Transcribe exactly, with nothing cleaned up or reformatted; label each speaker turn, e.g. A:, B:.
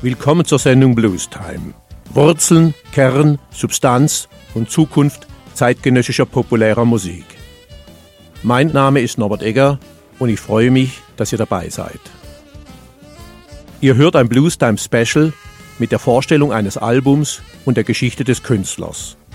A: Willkommen zur Sendung Blues Time. Wurzeln, Kern, Substanz und Zukunft zeitgenössischer populärer Musik. Mein Name ist Norbert Egger und ich freue mich, dass ihr dabei seid. Ihr hört ein Blues Time Special mit der Vorstellung eines Albums und der Geschichte des Künstlers.